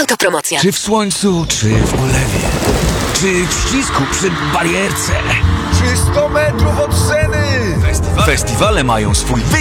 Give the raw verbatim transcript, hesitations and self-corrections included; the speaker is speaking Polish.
Autopromocja. Czy w słońcu, czy w ulewie, czy w ścisku przy barierce. Czy sto metrów od sceny? Festiwale mają swój wyjątek.